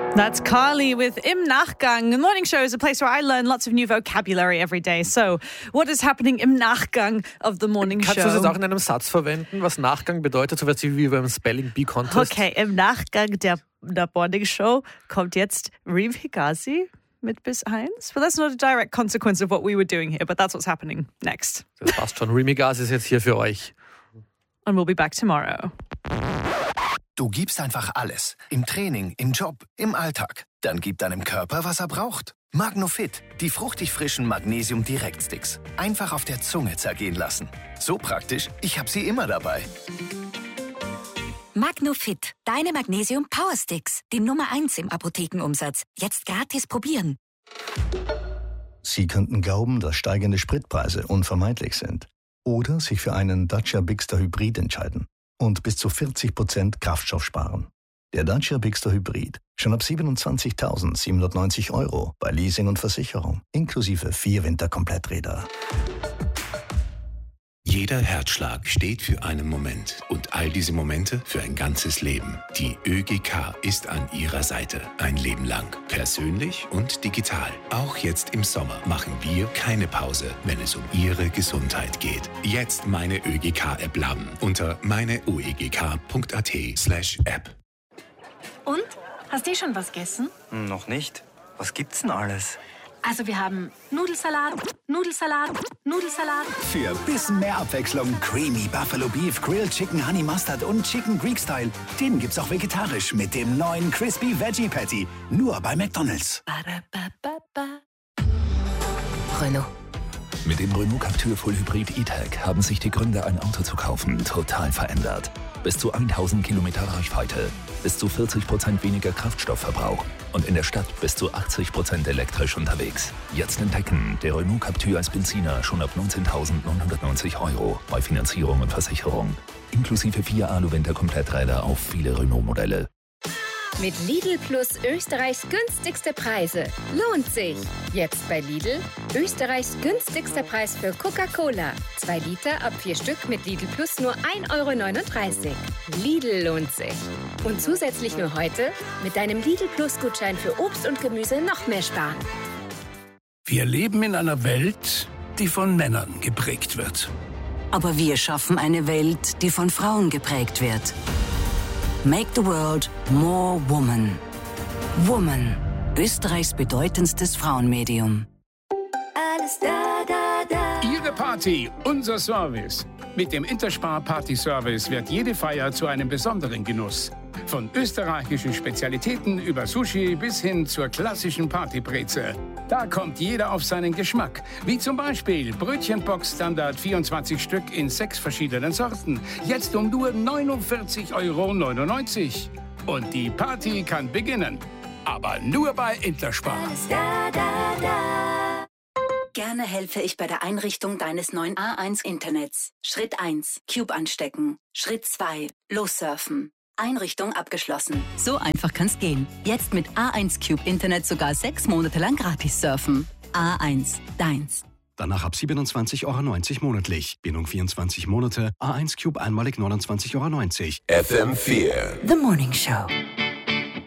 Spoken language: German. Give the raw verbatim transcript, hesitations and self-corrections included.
That's Carly with Im Nachgang. The morning show is a place where I learn lots of new vocabulary every day. So, what is happening im Nachgang of the morning Kannst show? Kannst du das auch in einem Satz verwenden, was Nachgang bedeutet, so wie beim Spelling Bee Contest? Okay, im Nachgang der, der Morning Show kommt jetzt Reem Higazi mit bis eins. But that's not a direct consequence of what we were doing here, but that's what's happening next. Das passt schon. Reem Higazi ist jetzt hier für euch. And we'll be back tomorrow. Du gibst einfach alles. Im Training, im Job, im Alltag. Dann gib deinem Körper, was er braucht. Magnofit, die fruchtig frischen Magnesium-Direktsticks. Einfach auf der Zunge zergehen lassen. So praktisch, ich habe sie immer dabei. Magnofit, deine Magnesium-Power-Sticks. Die Nummer eins im Apothekenumsatz. Jetzt gratis probieren. Sie könnten glauben, dass steigende Spritpreise unvermeidlich sind. Oder sich für einen Dacia Bigster Hybrid entscheiden. Und bis zu vierzig Prozent Kraftstoff sparen. Der Dacia Bigster Hybrid. Schon ab siebenundzwanzigtausendsiebenhundertneunzig Euro bei Leasing und Versicherung. Inklusive vier Winterkompletträder. Jeder Herzschlag steht für einen Moment und all diese Momente für ein ganzes Leben. Die ÖGK ist an Ihrer Seite. Ein Leben lang. Persönlich und digital. Auch jetzt im Sommer machen wir keine Pause, wenn es um Ihre Gesundheit geht. Jetzt meine ÖGK-App laden unter meineuegk.at slash App. Und? Hast du schon was gegessen? Noch nicht. Was gibt's denn alles? Also wir haben Nudelsalat, Nudelsalat, Nudelsalat. Für bisschen mehr Abwechslung Creamy Buffalo Beef, Grilled Chicken Honey Mustard und Chicken Greek Style. Den gibt's auch vegetarisch mit dem neuen Crispy Veggie Patty. Nur bei McDonald's. Renault. Mit dem Renault Captur Full Hybrid E-Tech haben sich die Gründe, ein Auto zu kaufen, total verändert. Bis zu tausend Kilometer Reichweite, bis zu vierzig Prozent weniger Kraftstoffverbrauch und in der Stadt bis zu achtzig Prozent elektrisch unterwegs. Jetzt entdecken, der Renault Captur als Benziner schon ab neunzehntausendneunhundertneunzig Euro bei Finanzierung und Versicherung. Inklusive vier Alu-Winter-Kompletträder auf viele Renault-Modelle. Mit Lidl Plus Österreichs günstigste Preise. Lohnt sich. Jetzt bei Lidl Österreichs günstigster Preis für Coca-Cola. Zwei Liter ab vier Stück mit Lidl Plus nur ein Euro neununddreißig. Lidl lohnt sich. Und zusätzlich nur heute mit deinem Lidl Plus Gutschein für Obst und Gemüse noch mehr sparen. Wir leben in einer Welt, die von Männern geprägt wird. Aber wir schaffen eine Welt, die von Frauen geprägt wird. Make the world more woman. Woman. Österreichs bedeutendstes Frauenmedium. Alles da, da, da. Ihre Party, unser Service. Mit dem Interspar Party Service wird jede Feier zu einem besonderen Genuss. Von österreichischen Spezialitäten über Sushi bis hin zur klassischen Partybreze. Da kommt jeder auf seinen Geschmack. Wie zum Beispiel Brötchenbox Standard vierundzwanzig Stück in sechs verschiedenen Sorten. Jetzt um nur neunundvierzig Euro neunundneunzig. Und die Party kann beginnen. Aber nur bei Interspar. Da, da, da. Gerne helfe ich bei der Einrichtung deines neuen A eins Internets. Schritt eins. Cube anstecken. Schritt zwei. Lossurfen. Einrichtung abgeschlossen. So einfach kann's gehen. Jetzt mit A eins Cube Internet sogar sechs Monate lang gratis surfen. A eins, deins. Danach ab siebenundzwanzig Euro neunzig monatlich. Bindung vierundzwanzig Monate. A eins Cube einmalig neunundzwanzig Euro neunzig. F M vier. The Morning Show.